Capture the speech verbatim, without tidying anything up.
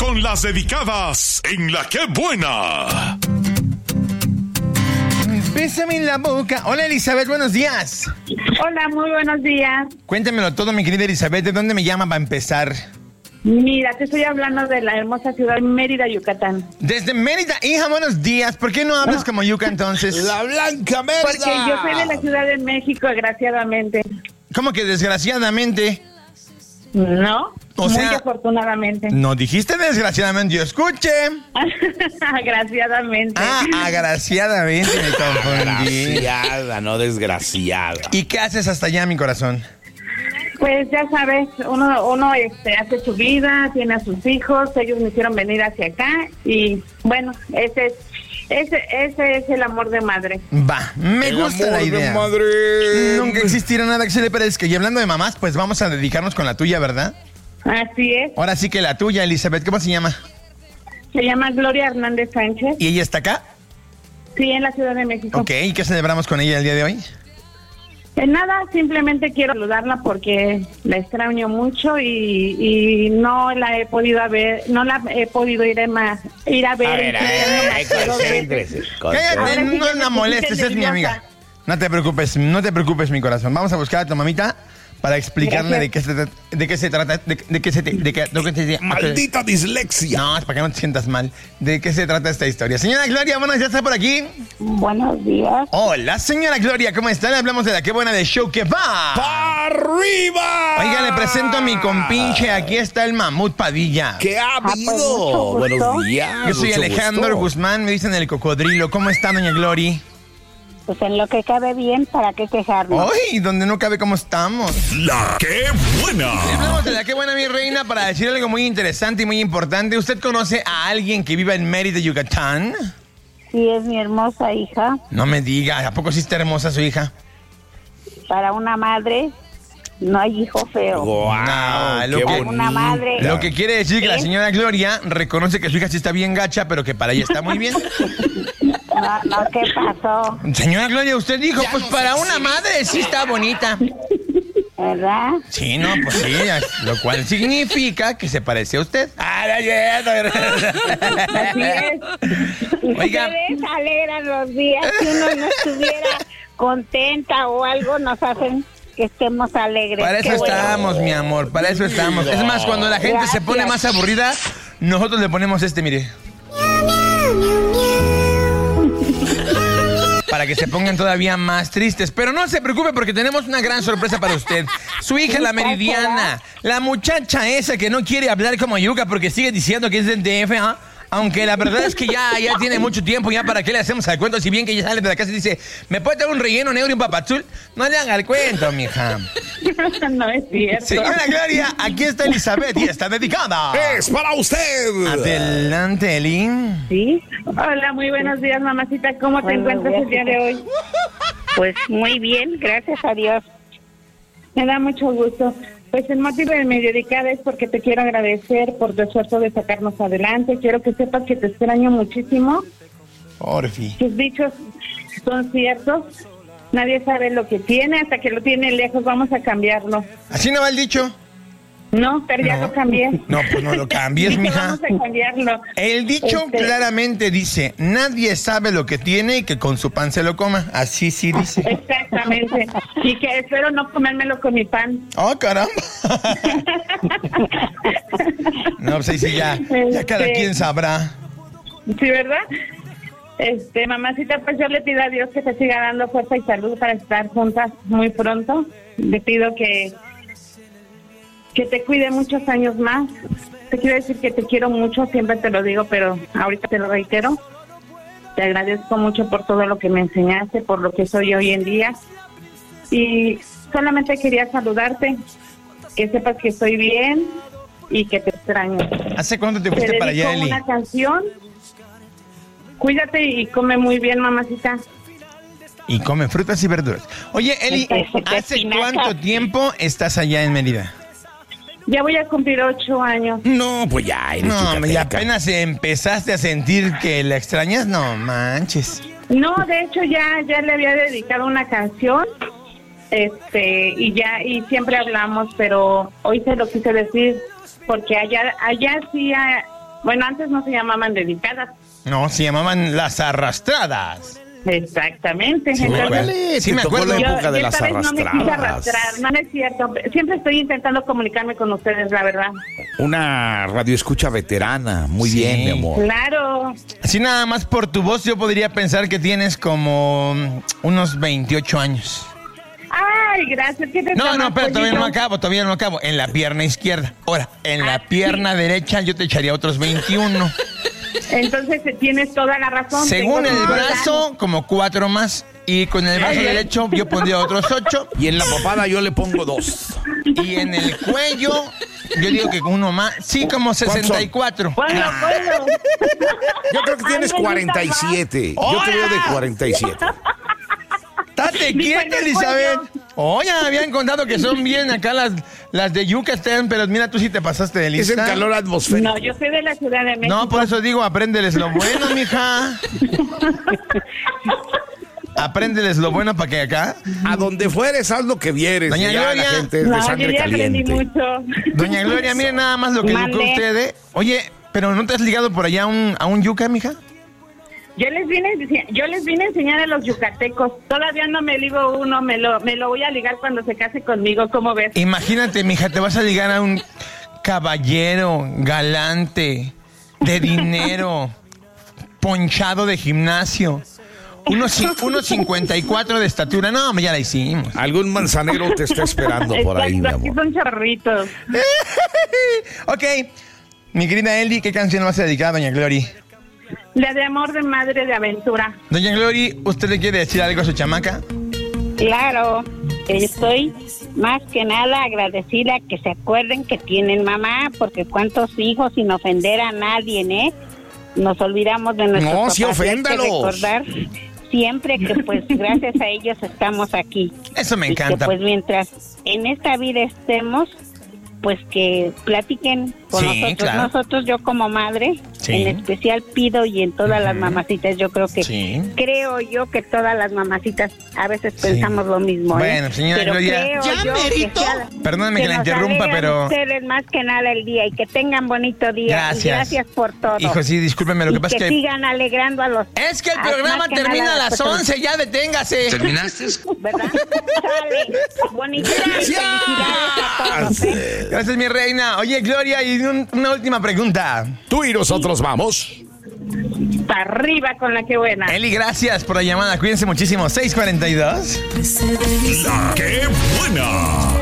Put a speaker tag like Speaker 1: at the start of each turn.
Speaker 1: con las dedicadas en La Qué Buena.
Speaker 2: Bésame en la boca. Hola, Elizabeth, buenos días.
Speaker 3: Hola, muy buenos días.
Speaker 2: Cuéntamelo todo, mi querida Elizabeth. ¿De dónde me llama para empezar?
Speaker 3: Mira, te estoy hablando de la hermosa ciudad de Mérida, Yucatán.
Speaker 2: Desde Mérida. Hija, buenos días. ¿Por qué no hablas como yuca entonces?
Speaker 4: La Blanca Mérida.
Speaker 3: Porque yo soy de la Ciudad de México, desgraciadamente.
Speaker 2: ¿Cómo que desgraciadamente?
Speaker 3: No,
Speaker 2: o
Speaker 3: muy
Speaker 2: sea,
Speaker 3: afortunadamente.
Speaker 2: No dijiste desgraciadamente, yo escuché.
Speaker 3: Agraciadamente.
Speaker 2: Ah, agraciadamente me confundí.
Speaker 4: Desgraciada, no desgraciada.
Speaker 2: ¿Y qué haces hasta allá, mi corazón?
Speaker 3: Pues ya sabes, uno, uno este, hace su vida, tiene a sus hijos, ellos me hicieron venir hacia acá y bueno, ese es, ese, ese es el amor de madre.
Speaker 2: Va, me
Speaker 4: el
Speaker 2: gusta
Speaker 4: amor
Speaker 2: la idea.
Speaker 4: De madre.
Speaker 2: Nunca existirá nada que se le parezca. Y hablando de mamás, pues vamos a dedicarnos con la tuya, ¿verdad?
Speaker 3: Así es.
Speaker 2: Ahora sí que la tuya, Elizabeth, ¿cómo se llama?
Speaker 3: Se llama Gloria Hernández Sánchez.
Speaker 2: ¿Y ella está acá?
Speaker 3: Sí, en la Ciudad de México.
Speaker 2: Ok, ¿y qué celebramos con ella el día de hoy?
Speaker 3: Eh, nada, simplemente quiero saludarla porque la extraño mucho y, y no la he podido ver, no la he podido ir a, más, ir a ver.
Speaker 4: A ver, a ver, a ver, concéntrese.
Speaker 2: Cállate, no la molestes, es mi amiga. No te preocupes, no te preocupes, mi corazón. Vamos a buscar a tu mamita para explicarle de qué se trata, de qué se trata, de, de qué se te, de qué, de qué se,
Speaker 4: maldita dislexia.
Speaker 2: No, es para que no te sientas mal. ¿De qué se trata esta historia? Señora Gloria, bueno, ya está por aquí.
Speaker 3: Buenos días.
Speaker 2: Hola, señora Gloria, ¿cómo está? Le hablamos de La Qué Buena de Show que va.
Speaker 4: ¡Pa' arriba!
Speaker 2: Oiga, le presento a mi compinche. Aquí está el Mamut Padilla.
Speaker 4: ¿Qué ha
Speaker 3: pues,
Speaker 4: habido? Buenos días.
Speaker 2: Yo soy
Speaker 4: mucho
Speaker 2: Alejandro
Speaker 4: gusto.
Speaker 2: Guzmán, me dicen el cocodrilo. ¿Cómo está, doña Gloria?
Speaker 3: Pues en lo que cabe bien, ¿para qué quejarnos?
Speaker 2: ¡Ay! Donde no cabe, ¿cómo estamos?
Speaker 1: La Qué Buena.
Speaker 2: Le hablamos de La Qué Buena, mi reina, para decir algo muy interesante y muy importante. ¿Usted conoce a alguien que viva en Mérida, Yucatán?
Speaker 3: Sí, es mi hermosa hija.
Speaker 2: No me diga, ¿a poco sí está hermosa su hija?
Speaker 3: Para una madre, no hay hijo feo.
Speaker 4: Guau,
Speaker 2: No, lo
Speaker 4: qué
Speaker 2: que-
Speaker 4: bonita.
Speaker 3: Una madre.
Speaker 2: Lo que quiere decir que la
Speaker 3: ¿Eh?
Speaker 2: señora Gloria reconoce que su hija sí está bien gacha, pero que para ella está muy bien.
Speaker 3: No, no, ¿qué pasó?
Speaker 2: Señora Gloria, usted dijo, pues para una madre sí está bonita.
Speaker 3: ¿Verdad?
Speaker 2: Sí, no, pues sí, lo cual significa que se parece a usted. Ah, no,
Speaker 3: Así es.
Speaker 2: Oiga.
Speaker 3: Ustedes alegran los días. Si uno no estuviera contenta o algo, nos hacen que estemos alegres.
Speaker 2: Para eso
Speaker 3: Qué bueno.
Speaker 2: estamos, mi amor, para eso estamos. Es más, cuando la gente se pone más aburrida, nosotros le ponemos este, mire. Para que se pongan todavía más tristes. Pero no se preocupe porque tenemos una gran sorpresa para usted. Su hija, la Meridiana, la muchacha esa que no quiere hablar como yuca porque sigue diciendo que es del D F, ¿ah? Aunque la verdad es que ya, ya tiene mucho tiempo, ya para qué le hacemos al cuento, si bien que ella sale de la casa y dice, ¿me puede dar un relleno negro y un papazul? No le haga el cuento, mija.
Speaker 3: No es cierto.
Speaker 2: Señora Gloria, aquí está Elizabeth y está dedicada.
Speaker 4: ¡Es para usted!
Speaker 2: Adelante, Eli.
Speaker 3: Sí. Hola, muy buenos días, mamacita. ¿Cómo te encuentras el día de hoy? Pues muy bien, gracias a Dios. Me da mucho gusto. Pues el motivo de mi dedicada es porque te quiero agradecer por tu esfuerzo de sacarnos adelante. Quiero que sepas que te extraño muchísimo.
Speaker 2: Orfi.
Speaker 3: Tus dichos son ciertos. Nadie sabe lo que tiene hasta que lo tiene lejos. Vamos a cambiarlo.
Speaker 2: ¿Así no va el dicho?
Speaker 3: No, pero ya
Speaker 2: No.
Speaker 3: lo cambié.
Speaker 2: No, pues no lo cambies,
Speaker 3: Dije,
Speaker 2: mija.
Speaker 3: Vamos a cambiarlo.
Speaker 2: El dicho
Speaker 3: Este,
Speaker 2: claramente dice, nadie sabe lo que tiene y que con su pan se lo coma. Así sí dice.
Speaker 3: Exactamente. Y que espero no comérmelo con mi pan.
Speaker 2: ¡Oh, caramba! No, pues ahí sí ya, ya cada
Speaker 3: Este,
Speaker 2: quien sabrá.
Speaker 3: Sí, ¿verdad? Este, mamacita, pues yo le pido a Dios que te siga dando fuerza y salud para estar juntas muy pronto. Le pido que que te cuide muchos años más. Te quiero decir que te quiero mucho, siempre te lo digo, pero ahorita te lo reitero. Te agradezco mucho por todo lo que me enseñaste, por lo que soy hoy en día. Y solamente quería saludarte, que sepas que estoy bien y que te extraño.
Speaker 2: ¿Hace cuánto te
Speaker 3: Te
Speaker 2: fuiste para allá,
Speaker 3: dedico
Speaker 2: Eli?
Speaker 3: una canción. Cuídate y come muy bien, mamacita.
Speaker 2: Y come frutas y verduras. Oye, Eli, ¿hace
Speaker 3: Espinacas.
Speaker 2: cuánto tiempo estás allá en Mérida?
Speaker 3: Ya voy a cumplir ocho años.
Speaker 4: No, pues ya eres
Speaker 2: No, y
Speaker 4: yucateca.
Speaker 2: apenas empezaste a sentir que la extrañas, no manches.
Speaker 3: No, de hecho ya ya le había dedicado una canción, este y ya y siempre hablamos, pero hoy se lo quise decir porque allá allá sí ah, Bueno, antes no se llamaban dedicadas.
Speaker 2: No, se llamaban Las Arrastradas.
Speaker 3: Exactamente.
Speaker 2: Sí, me acuerdo.
Speaker 4: Órale,
Speaker 2: Sí,
Speaker 4: te
Speaker 2: me
Speaker 4: tocó
Speaker 2: acuerdo.
Speaker 4: la
Speaker 3: Yo,
Speaker 4: época
Speaker 3: yo
Speaker 4: de las
Speaker 3: esta vez no me quise
Speaker 4: arrastradas.
Speaker 3: arrastrar, no, no es cierto. Siempre estoy intentando comunicarme con ustedes, la verdad.
Speaker 4: Una radioescucha veterana. Muy
Speaker 2: Sí.
Speaker 4: bien, mi amor.
Speaker 3: Claro.
Speaker 2: Así nada más por tu voz yo podría pensar que tienes como unos veintiocho años.
Speaker 3: Ay, gracias. ¿Qué te
Speaker 2: No,
Speaker 3: tomas,
Speaker 2: no, pero todavía no
Speaker 3: pollito?
Speaker 2: acabo, todavía no acabo. En la pierna izquierda. Ahora, en la pierna derecha yo te echaría otros veintiuno.
Speaker 3: Entonces tienes toda la razón.
Speaker 2: Según
Speaker 3: Tengo
Speaker 2: el
Speaker 3: toda la-
Speaker 2: brazo, como cuatro más. Y con el brazo
Speaker 3: Ay, ay.
Speaker 2: derecho yo pondría otros ocho.
Speaker 4: Y en la papada yo le pongo dos.
Speaker 2: Y en el cuello, yo digo que con uno más. Sí, como sesenta y cuatro.
Speaker 3: Bueno, bueno.
Speaker 4: Yo creo que tienes
Speaker 3: Ay, me
Speaker 4: cuarenta y siete. Yo
Speaker 2: ¡Hola!
Speaker 4: creo de cuarenta y siete.
Speaker 2: ¡Date
Speaker 3: Ni
Speaker 2: quieta,
Speaker 3: con el
Speaker 2: Elizabeth!
Speaker 3: cuello.
Speaker 2: Oye, habían contado que son bien acá las, las de Yucatán, pero mira, tú sí te pasaste de
Speaker 4: Es
Speaker 2: lista.
Speaker 4: el calor atmosférico.
Speaker 3: No, yo soy de la Ciudad de México.
Speaker 2: No, por eso digo, apréndeles lo bueno, mija. Apréndeles lo bueno para que acá.
Speaker 4: A donde fueres, haz lo que vieres.
Speaker 2: Doña
Speaker 4: Y ya
Speaker 2: Gloria.
Speaker 4: la gente es
Speaker 3: No,
Speaker 4: de
Speaker 3: yo
Speaker 4: sangre
Speaker 3: ya aprendí
Speaker 4: caliente.
Speaker 3: mucho.
Speaker 2: Doña Gloria, miren nada más lo que educó
Speaker 3: Mande.
Speaker 2: usted, ¿eh? Oye, ¿pero no te has ligado por allá a un, a un yuca, mija?
Speaker 3: Yo les vine a ense- yo les vine a enseñar a los yucatecos. Todavía no me ligo uno, me lo me lo voy a ligar cuando se case conmigo, ¿cómo ves?
Speaker 2: Imagínate, mija, te vas a ligar a un caballero galante, de dinero, ponchado de gimnasio, unos, ci- unos cincuenta y cuatro de estatura. No, ya la hicimos.
Speaker 4: Algún manzanero te está esperando por ahí, mi
Speaker 3: Exacto, aquí
Speaker 4: amor.
Speaker 3: son chorritos.
Speaker 2: Ok, mi querida Eli, ¿qué canción vas a dedicar a Doña Glory?
Speaker 3: La de amor de madre de aventura.
Speaker 2: Doña Glory, ¿usted le quiere decir algo a su chamaca?
Speaker 5: Claro, estoy más que nada agradecida que se acuerden que tienen mamá, porque cuántos hijos sin ofender a nadie, ¿eh? Nos olvidamos de nuestros
Speaker 4: No,
Speaker 5: papás.
Speaker 4: sí,
Speaker 5: y hay que
Speaker 4: oféndalos.
Speaker 5: recordar siempre que pues gracias a ellos estamos aquí.
Speaker 2: Eso me
Speaker 5: Y que,
Speaker 2: encanta.
Speaker 5: pues mientras en esta vida estemos, pues que platiquen con
Speaker 2: Sí,
Speaker 5: nosotros.
Speaker 2: claro.
Speaker 5: Nosotros, yo como madre,
Speaker 2: Sí.
Speaker 5: en especial pido y en todas las
Speaker 2: Ujú.
Speaker 5: mamacitas, yo creo que
Speaker 2: Sí.
Speaker 5: creo yo que todas las mamacitas a veces pensamos lo mismo. ¿eh?
Speaker 2: Bueno, señora
Speaker 5: pero
Speaker 2: Gloria.
Speaker 5: creo
Speaker 2: Ya,
Speaker 5: yo que sea-
Speaker 2: Perdóname que la
Speaker 5: nos
Speaker 2: interrumpa,
Speaker 5: alegran
Speaker 2: pero-
Speaker 5: ustedes más que nada el día y que tengan bonito día.
Speaker 2: Gracias.
Speaker 5: Y gracias por todo.
Speaker 2: Hijo, sí, discúlpeme, lo
Speaker 5: Y
Speaker 2: que pasa
Speaker 5: que
Speaker 2: es que...
Speaker 5: sigan alegrando a los.
Speaker 2: Es que el
Speaker 5: a-
Speaker 2: programa
Speaker 5: más que
Speaker 2: termina
Speaker 5: nada
Speaker 2: a las
Speaker 5: personas,
Speaker 2: once, ya deténgase.
Speaker 6: ¿Terminaste?
Speaker 5: ¿verdad? Sale. Bonito día y felicidades a todos. ¿eh?
Speaker 2: Gracias, mi reina. Oye, Gloria, y un- una última pregunta.
Speaker 4: Tú y nosotros vamos.
Speaker 3: Para arriba con la que buena.
Speaker 2: Eli, gracias por la llamada. Cuídense muchísimo. seis cuarenta y dos.
Speaker 1: La que buena.